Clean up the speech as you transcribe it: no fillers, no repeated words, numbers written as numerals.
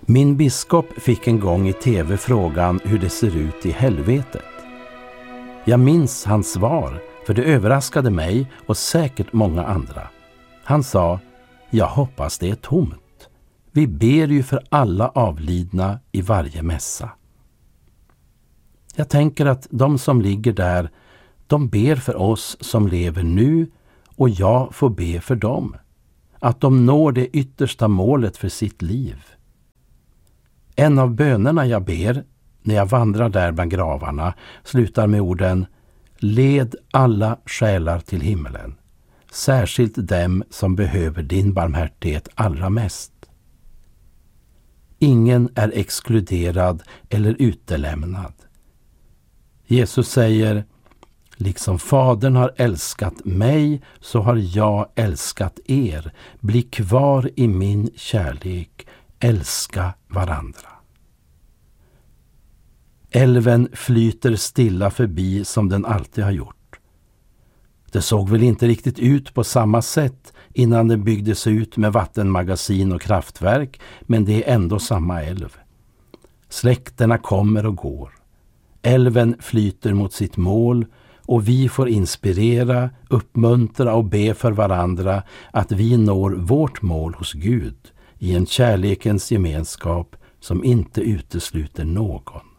Min biskop fick en gång i tv frågan hur det ser ut i helvetet. Jag minns hans svar, för det överraskade mig och säkert många andra. Han sa: jag hoppas det är tomt. Vi ber ju för alla avlidna i varje mässa. Jag tänker att de som ligger där, de ber för oss som lever nu, och jag får be för dem. Att de når det yttersta målet för sitt liv. En av bönerna jag ber när jag vandrar där bland gravarna slutar med orden: led alla själar till himmelen, särskilt dem som behöver din barmhärtighet allra mest. Ingen är exkluderad eller utelämnad. Jesus säger: liksom Fadern har älskat mig så har jag älskat er. Bli kvar i min kärlek. Älska varandra. Älven flyter stilla förbi som den alltid har gjort. Det såg väl inte riktigt ut på samma sätt innan den byggdes ut med vattenmagasin och kraftverk, men det är ändå samma älv. Släkterna kommer och går. Älven flyter mot sitt mål och vi får inspirera, uppmuntra och be för varandra att vi når vårt mål hos Gud i en kärlekens gemenskap som inte utesluter någon.